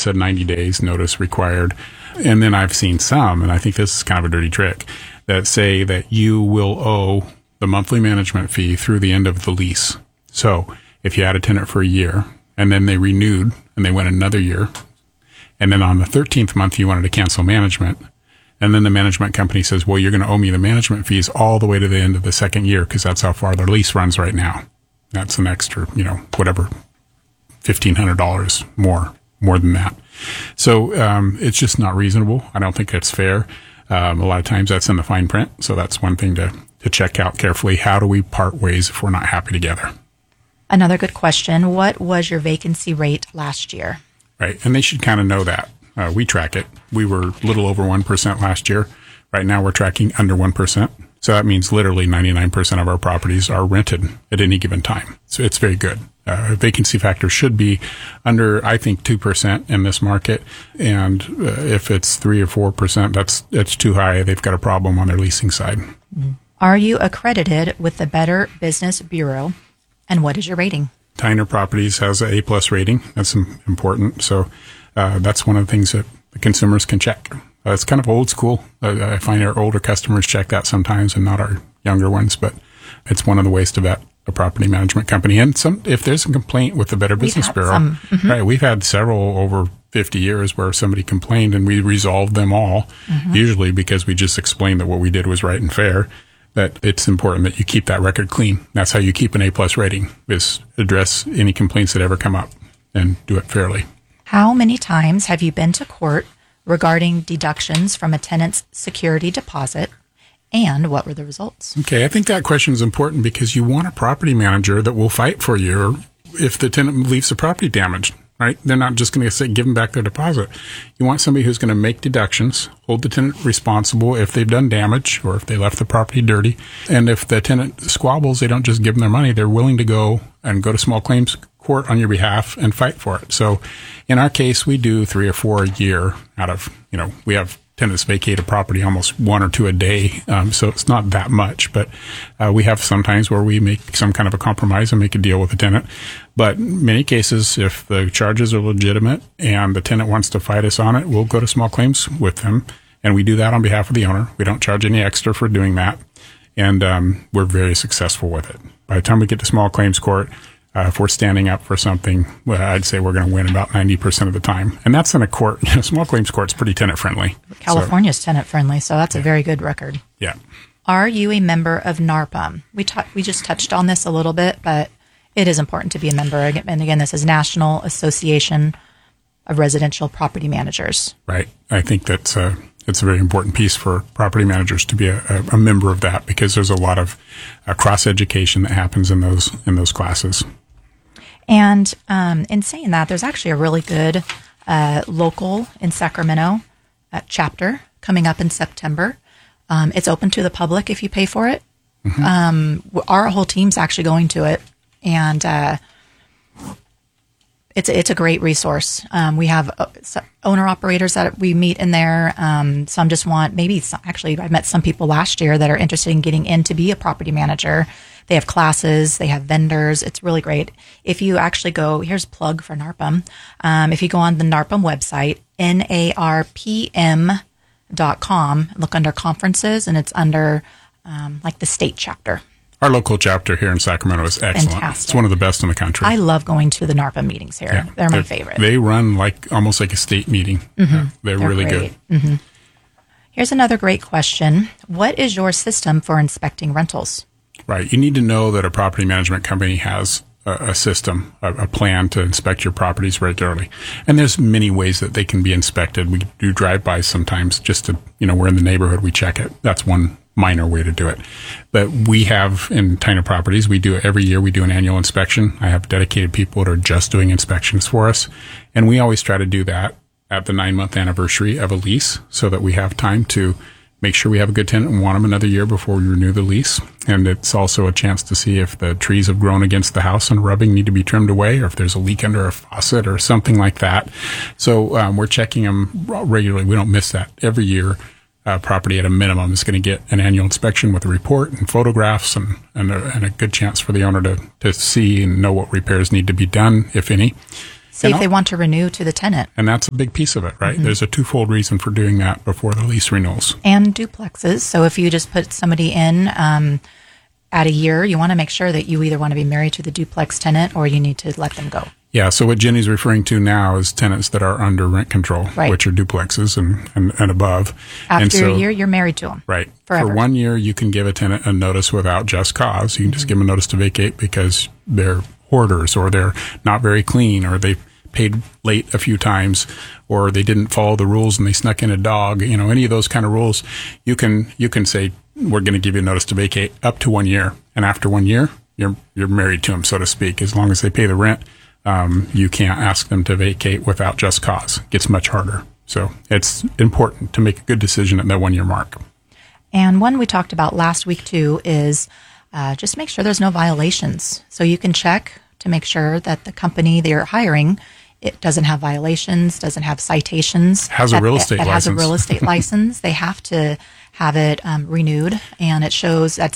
said 90 days notice required. And then I've seen some, and I think this is kind of a dirty trick, that say that you will owe the monthly management fee through the end of the lease. So if you had a tenant for a year and then they renewed and they went another year, and then on the 13th month you wanted to cancel management, and then the management company says, well, you're going to owe me the management fees all the way to the end of the second year because that's how far their lease runs right now. That's an extra, whatever, $1,500 more than that. So it's just not reasonable. I don't think it's fair. A lot of times that's in the fine print. So that's one thing to check out carefully. How do we part ways if we're not happy together? Another good question. What was your vacancy rate last year? Right. And they should kind of know that. We track it. We were a little over 1% last year. Right now we're tracking under 1%. So that means literally 99% of our properties are rented at any given time. So it's very good. Vacancy factor should be under, I think, 2% in this market. And if it's 3 or 4%, that's too high. They've got a problem on their leasing side. Are you accredited with the Better Business Bureau? And what is your rating? Tyner Properties has an A+ rating. That's important. So that's one of the things that the consumers can check. It's kind of old school. I find our older customers check that sometimes and not our younger ones, but it's one of the ways to vet a property management company. And if there's a complaint with the Better Business Bureau, right, we've had several over 50 years where somebody complained and we resolved them all, usually because we just explained that what we did was right and fair. That it's important that you keep that record clean. That's how you keep an A+ rating, is address any complaints that ever come up and do it fairly. How many times have you been to court regarding deductions from a tenant's security deposit, and what were the results? Okay, I think that question is important because you want a property manager that will fight for you if the tenant leaves the property damaged, right? They're not just going to say give them back their deposit. You want somebody who's going to make deductions, hold the tenant responsible if they've done damage or if they left the property dirty. And if the tenant squabbles, they don't just give them their money. They're willing to go to small claims court on your behalf and fight for it. So in our case, we do 3 or 4 a year out of, we have tenants vacate a property almost 1 or 2 a day. So it's not that much, but we have sometimes where we make some kind of a compromise and make a deal with the tenant. But in many cases, if the charges are legitimate and the tenant wants to fight us on it, we'll go to small claims with them. And we do that on behalf of the owner. We don't charge any extra for doing that. And we're very successful with it. By the time we get to small claims court, if we're standing up for something, I'd say we're going to win about 90% of the time. And that's in a court. Small claims court's pretty tenant-friendly. California's tenant-friendly, so that's a very good record. Yeah. Are you a member of NARPM? We just touched on this a little bit, but it is important to be a member. And again, this is National Association of Residential Property Managers. Right. I think that's it's a very important piece for property managers to be a member of that because there's a lot of cross-education that happens in those classes. And in saying that, there's actually a really good local in Sacramento chapter coming up in September. It's open to the public if you pay for it. Our whole team's actually going to it, and it's a great resource. We have owner-operators that we meet in there. Some just want actually, I met some people last year that are interested in getting in to be a property manager. They have classes. They have vendors. It's really great. If you actually go, here's a plug for NARPM. If you go on the NARPM website, NARPM.com, look under conferences, and it's under like the state chapter. Our local chapter here in Sacramento is excellent. Fantastic. It's one of the best in the country. I love going to the NARPM meetings here. Yeah, they're my favorite. They run almost like a state meeting. They're really great. Good. Here's another great question. What is your system for inspecting rentals? Right. You need to know that a property management company has a system, a plan to inspect your properties regularly. And there's many ways that they can be inspected. We do drive-bys sometimes just to, we're in the neighborhood, we check it. That's one minor way to do it. But we have in Tyner Properties, we do it every year. We do an annual inspection. I have dedicated people that are just doing inspections for us. And we always try to do that at the 9-month anniversary of a lease so that we have time to make sure we have a good tenant and want them another year before we renew the lease. And it's also a chance to see if the trees have grown against the house and rubbing need to be trimmed away, or if there's a leak under a faucet or something like that. So we're checking them regularly. We don't miss that. Every year, property at a minimum is going to get an annual inspection with a report and photographs and a good chance for the owner to see and know what repairs need to be done, if any. See if they want to renew to the tenant. And that's a big piece of it, right? There's a twofold reason for doing that before the lease renewals. And duplexes. So if you just put somebody in at a year, you want to make sure that you either want to be married to the duplex tenant or you need to let them go. Yeah, so what Jenny's referring to now is tenants that are under rent control, which are duplexes and above. After a year, you're married to them. Right. Forever. For 1 year, you can give a tenant a notice without just cause. You can just give them a notice to vacate because they're hoarders or they're not very clean or they paid late a few times or they didn't follow the rules and they snuck in a dog. You know, any of those kind of rules, you can say, we're going to give you a notice to vacate up to 1 year. And after 1 year, you're married to them, so to speak. As long as they pay the rent, you can't ask them to vacate without just cause. It gets much harder. So it's important to make a good decision at that 1 year mark. And one we talked about last week too is just make sure there's no violations. So you can check to make sure that the company they're hiring, it doesn't have violations, doesn't have citations. Has a real estate license. Has a real estate license. They have to have it renewed, and it shows that's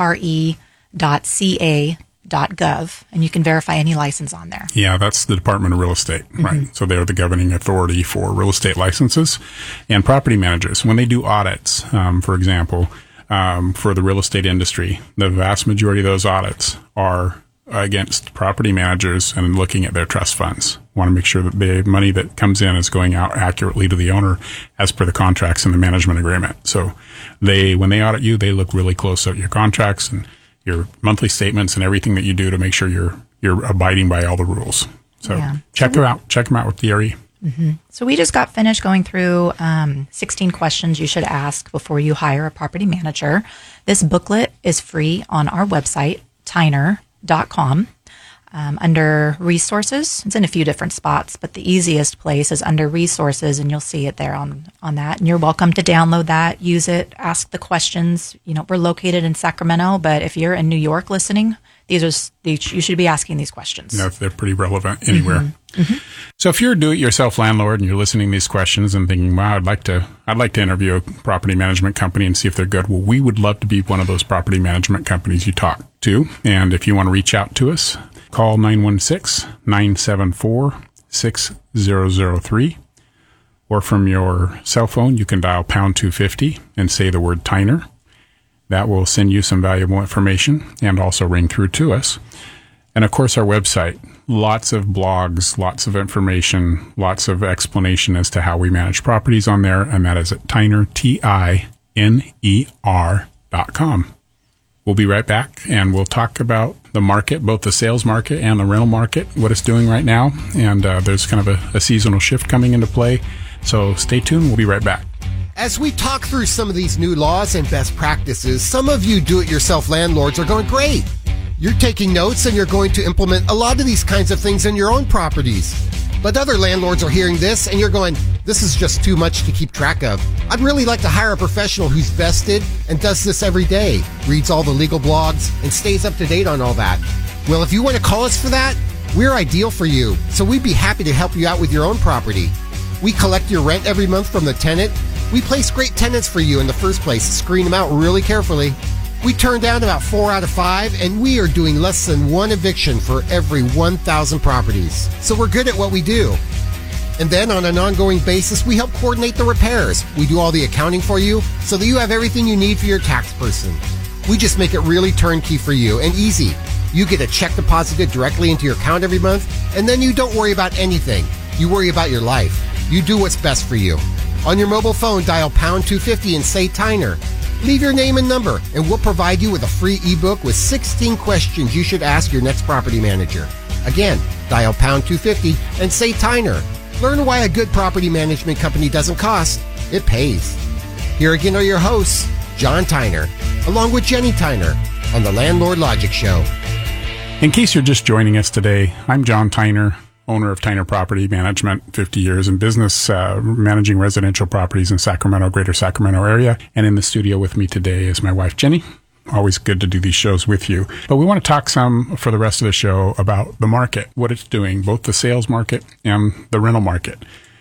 DRE.ca.gov, and you can verify any license on there. Yeah, that's the Department of Real Estate, right? So they're the governing authority for real estate licenses and property managers. When they do audits, for example, for the real estate industry, the vast majority of those audits are against property managers and looking at their trust funds. Want to make sure that the money that comes in is going out accurately to the owner as per the contracts and the management agreement. So when they audit you, they look really close at your contracts and your monthly statements and everything that you do to make sure you're abiding by all the rules. So check them out. Check them out with DRE. So we just got finished going through 16 questions you should ask before you hire a property manager. This booklet is free on our website, Tyner.com. Under resources, it's in a few different spots, but the easiest place is under resources, and you'll see it there on that. And you're welcome to download that, use it, ask the questions. You know, we're located in Sacramento, but if you're in New York listening, you should be asking these questions. No, they're pretty relevant anywhere. So if you're a do-it-yourself landlord and you're listening to these questions and thinking, wow, I'd like to interview a property management company and see if they're good. Well, we would love to be one of those property management companies you talk to. And if you want to reach out to us, call 916-974-6003. Or from your cell phone, you can dial pound 250 and say the word Tyner. That will send you some valuable information and also ring through to us. And of course, our website, lots of blogs, lots of information, lots of explanation as to how we manage properties on there. And that is at Tyner, TINER.com. We'll be right back and we'll talk about the market, both the sales market and the rental market, what it's doing right now. And there's kind of a seasonal shift coming into play. So stay tuned. We'll be right back. As we talk through some of these new laws and best practices, some of you do-it-yourself landlords are going, great. You're taking notes and you're going to implement a lot of these kinds of things in your own properties. But other landlords are hearing this and you're going, this is just too much to keep track of. I'd really like to hire a professional who's vested and does this every day, reads all the legal blogs, and stays up to date on all that. Well, if you want to call us for that, we're ideal for you. So we'd be happy to help you out with your own property. We collect your rent every month from the tenant. We place great tenants for you in the first place, screen them out really carefully. We turn down about 4 out of 5, and we are doing less than 1 eviction for every 1,000 properties. So we're good at what we do. And then on an ongoing basis, we help coordinate the repairs. We do all the accounting for you so that you have everything you need for your tax person. We just make it really turnkey for you and easy. You get a check deposited directly into your account every month, and then you don't worry about anything. You worry about your life. You do what's best for you. On your mobile phone, dial pound 250 and say Tyner. Leave your name and number, and we'll provide you with a free ebook with 16 questions you should ask your next property manager. Again, dial pound 250 and say Tyner. Learn why a good property management company doesn't cost, it pays. Here again are your hosts, John Tyner, along with Jenny Tyner, on the Landlord Logic Show. In case you're just joining us today, I'm John Tyner, owner of Tyner Property Management, 50 years in business, managing residential properties in Sacramento, greater Sacramento area. And in the studio with me today is my wife, Jenny. Always good to do these shows with you. But we want to talk some for the rest of the show about the market, what it's doing, both the sales market and the rental market.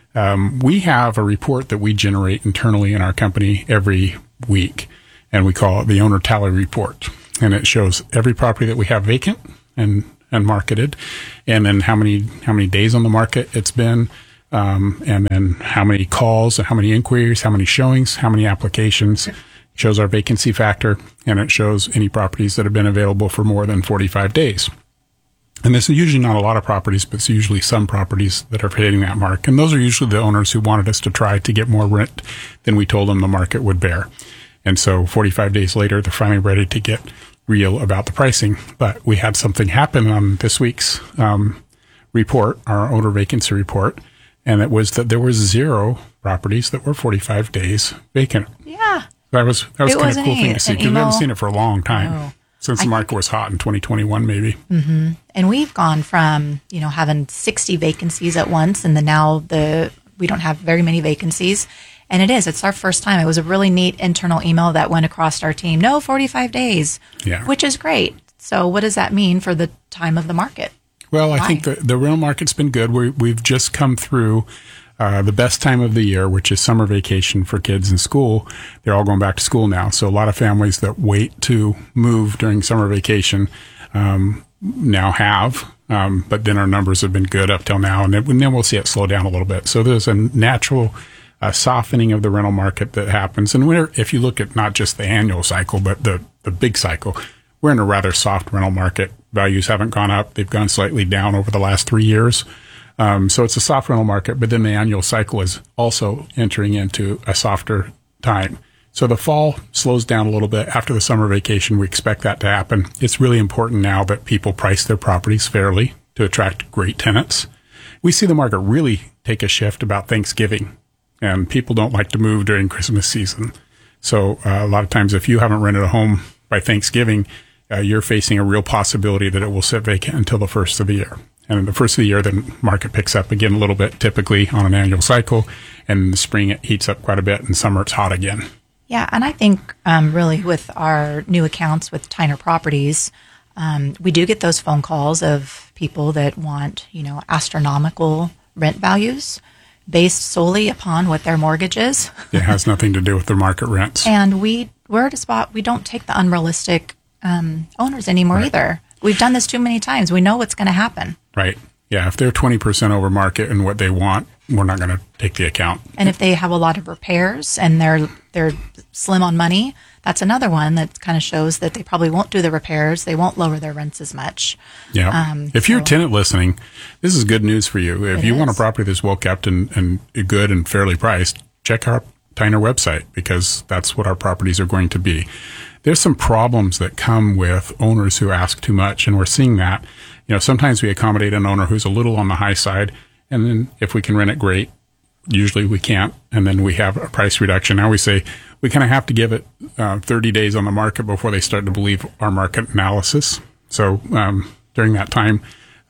We have a report that we generate internally in our company every week, and we call it the Owner Tally Report. And it shows every property that we have vacant and and marketed, and then how many days on the market it's been, and then how many calls, how many inquiries, how many showings, how many applications. It shows our vacancy factor, and it shows any properties that have been available for more than 45 days. And this is usually not a lot of properties, but it's usually some properties that are hitting that mark. And those are usually the owners who wanted us to try to get more rent than we told them the market would bear. And so 45 days later, they're finally ready to get real about the pricing. But we had something happen on this week's report, our owner vacancy report, and it was that there was 0 properties that were 45 days vacant. Yeah. That was kind of a cool thing to see, because we haven't seen it for a long time. No. Since the market was hot in 2021, maybe. Mm-hmm. And we've gone from, having 60 vacancies at once, and then now we don't have very many vacancies. And it's our first time. It was a really neat internal email that went across our team. No, 45 days, which is great. So what does that mean for the time of the market? Well, I think the rental market's been good. We've just come through the best time of the year, which is summer vacation for kids in school. They're all going back to school now. So a lot of families that wait to move during summer vacation now have. But then our numbers have been good up till now. And then we'll see it slow down a little bit. So there's a natural softening of the rental market that happens. And if you look at not just the annual cycle, but the big cycle, we're in a rather soft rental market. Values haven't gone up. They've gone slightly down over the last 3 years. So it's a soft rental market, but then the annual cycle is also entering into a softer time. So the fall slows down a little bit. After the summer vacation, we expect that to happen. It's really important now that people price their properties fairly to attract great tenants. We see the market really take a shift about Thanksgiving, and people don't like to move during Christmas season. So a lot of times if you haven't rented a home by Thanksgiving, you're facing a real possibility that it will sit vacant until the first of the year. And in the first of the year, the market picks up again a little bit, typically on an annual cycle. And in the spring, it heats up quite a bit. And summer, it's hot again. Yeah, and I think really with our new accounts with Tyner Properties, we do get those phone calls of people that want, astronomical rent values based solely upon what their mortgage is. It has nothing to do with the market rents. And we're at a spot, we don't take the unrealistic owners anymore either. We've done this too many times. We know what's going to happen. Right. Yeah. If they're 20% over market and what they want, we're not going to take the account. And if they have a lot of repairs and they're slim on money, that's another one that kind of shows that they probably won't do the repairs. They won't lower their rents as much. Yeah. If you're a tenant listening, this is good news for you. If you want a property that's well kept and good and fairly priced, check our Tyner website, because that's what our properties are going to be. There's some problems that come with owners who ask too much, and we're seeing that. Sometimes we accommodate an owner who's a little on the high side, and then if we can rent it, great. Usually we can't, and then we have a price reduction. Now we say we kind of have to give it 30 days on the market before they start to believe our market analysis. So during that time,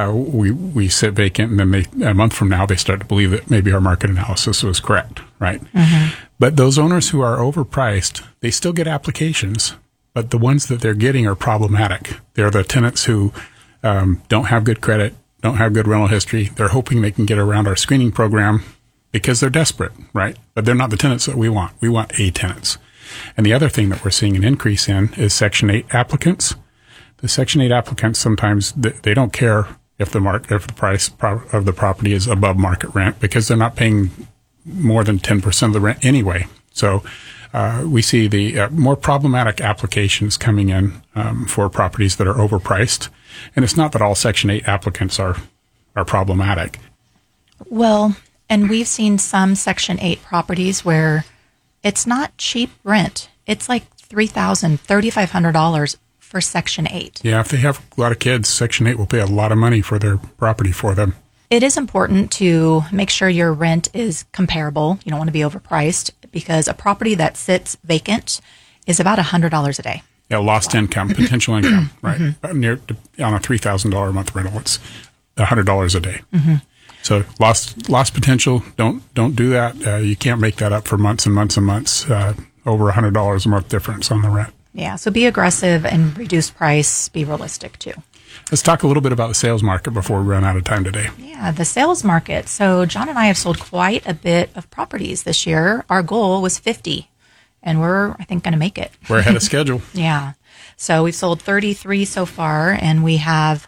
we sit vacant, and then a month from now, they start to believe that maybe our market analysis was correct, right? Mm-hmm. But those owners who are overpriced, they still get applications, but the ones that they're getting are problematic. They're the tenants who don't have good credit, don't have good rental history. They're hoping they can get around our screening program because they're desperate, right? But they're not the tenants that we want. We want A tenants. And the other thing that we're seeing an increase in is Section 8 applicants. The Section 8 applicants, sometimes they don't care if the price of the property is above market rent, because they're not paying more than 10% of the rent anyway. So we see the more problematic applications coming in for properties that are overpriced. And it's not that all Section 8 applicants are problematic. Well, and we've seen some Section 8 properties where it's not cheap rent. It's like $3,000, $3,500 for Section 8. Yeah, if they have a lot of kids, Section 8 will pay a lot of money for their property for them. It is important to make sure your rent is comparable. You don't want to be overpriced, because a property that sits vacant is about $100 a day. Yeah, lost income, potential income, right? On a $3,000 a month rental, it's $100 a day. Mm-hmm. So lost potential. Don't do that. You can't make that up for months and months and months. Over $100 a month difference on the rent. Yeah, so be aggressive and reduce price. Be realistic too. Let's talk a little bit about the sales market before we run out of time today. Yeah, the sales market. So John and I have sold quite a bit of properties this year. Our goal was 50, and we're, I think, going to make it. We're ahead of schedule. Yeah. So we've sold 33 so far, and we have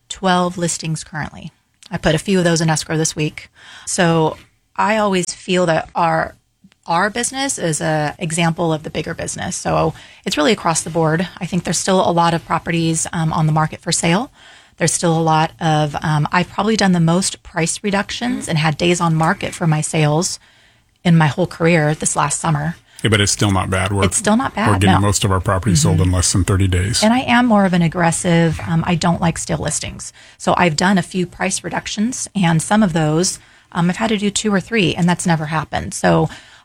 12 listings currently. I put a few of those in escrow this week. So I always feel that our business is an example of the bigger business. So it's really across the board. I think there's still a lot of properties on the market for sale. There's still a lot of, I've probably done the most price reductions and had days on market for my sales in my whole career this last summer. Yeah, but it's still not bad. It's still not bad. We're getting no. most of our properties sold in less than 30 days. And I am more of an aggressive, I don't like stale listings. So I've done a few price reductions, and some of those I've had to do 2 or 3, and that's never happened. So,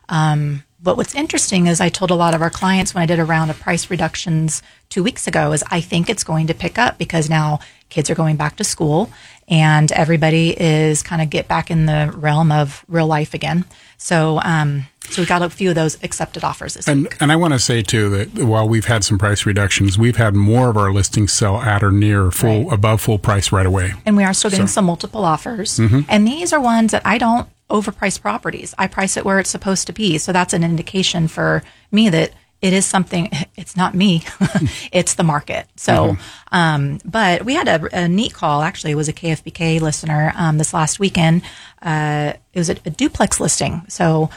but what's interesting is I told a lot of our clients when I did a round of price reductions 2 weeks ago is I think it's going to pick up because now kids are going back to school and everybody is kind of get back in the realm of real life again. So, so we got a few of those accepted offers this week. And I want to say too that while we've had some price reductions, we've had more of our listings sell at or near full, above full price right away. And we are still getting some multiple offers. And these are ones that I don't overprice properties. I price it where it's supposed to be. So that's an indication for me that it is something, it's not me, it's the market. So, but we had a neat call. Actually, it was a KFBK listener this last weekend. It was a duplex listing. So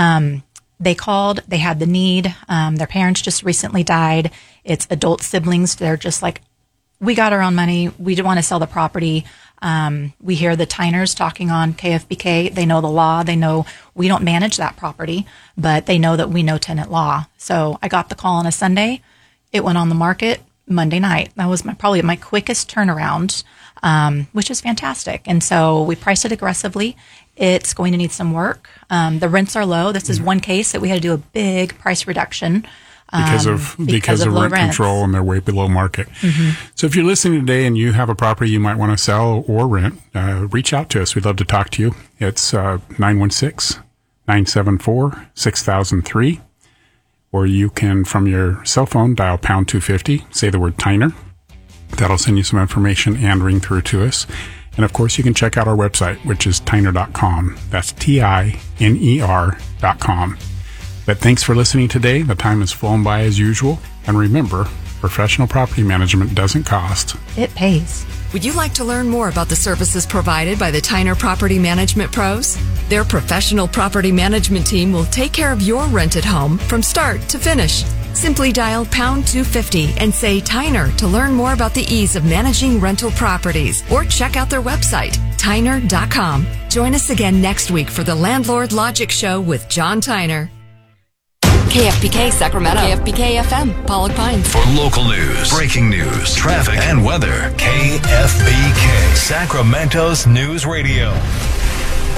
they called, they had the need. Their parents just recently died. It's adult siblings. They're just like, we got our own money. We want to sell the property. We hear the Tyners talking on KFBK. They know the law. They know we don't manage that property, but they know that we know tenant law. So I got the call on a Sunday. It went on the market Monday night. That was probably my quickest turnaround, which is fantastic. And so we priced it aggressively. It's going to need some work. The rents are low. This is one case that we had to do a big price reduction. Because of rent rents. control, and they're way below market. So if you're listening today and you have a property you might want to sell or rent, reach out to us. We'd love to talk to you. It's 916-974-6003. Or you can, from your cell phone, dial pound 250, say the word Tyner. That'll send you some information and ring through to us. And of course, you can check out our website, which is Tyner.com. That's TINER.com. But thanks for listening today. The time has flown by as usual. And remember, professional property management doesn't cost. It pays. Would you like to learn more about the services provided by the Tyner Property Management Pros? Their professional property management team will take care of your rented home from start to finish. Simply dial pound 250 and say Tyner to learn more about the ease of managing rental properties, or check out their website, Tyner.com. Join us again next week for the Landlord Logic Show with John Tyner. KFBK Sacramento, KFBK FM, Pollock Pines. For local news, breaking news, traffic, and weather, KFBK, Sacramento's News Radio.